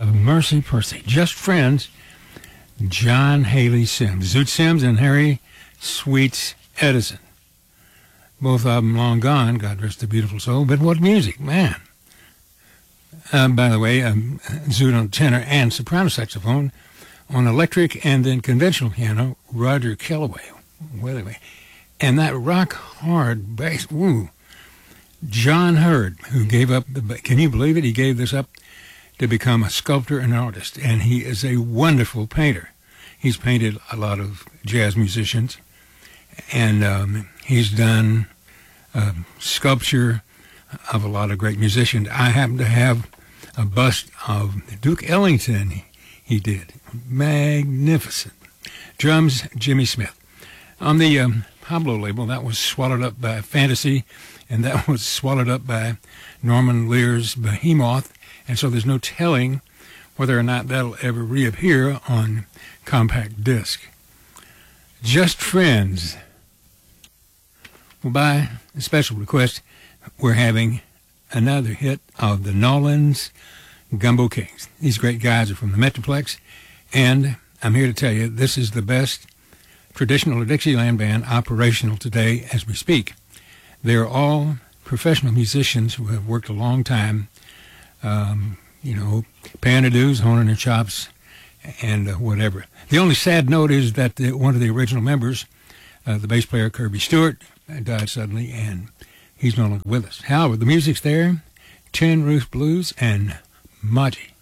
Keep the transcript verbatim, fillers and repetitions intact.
Mercy Percy. Just Friends, John Haley Sims. Zoot Sims and Harry Sweets Edison. Both of them long gone, God rest their beautiful soul. But what music, man. Uh, by the way, um, Zoot on tenor and soprano saxophone. On electric and then conventional piano, Roger Kellaway. Well, and that rock-hard bass, woo. John Hurd, who gave up, the, can you believe it? He gave this up to become a sculptor and artist, and he is a wonderful painter. He's painted a lot of jazz musicians, and um, he's done uh, sculpture of a lot of great musicians. I happen to have a bust of Duke Ellington he did. Magnificent. Drums, Jimmy Smith. On the um, Pablo label, that was swallowed up by Fantasy, and that was swallowed up by Norman Lear's Behemoth, and so there's no telling whether or not that'll ever reappear on compact disc. Just Friends. Well, by a special request, we're having another hit of the Nolans Gumbo Kings. These great guys are from the Metroplex, and I'm here to tell you this is the best traditional Dixieland band operational today as we speak. They're all professional musicians who have worked a long time, um, you know, paying their dues, honing their chops, and uh, whatever. The only sad note is that the, one of the original members, uh, the bass player Kirby Stewart, died suddenly, and he's no longer with us. However, the music's there, Tin Roof Blues, and Maji.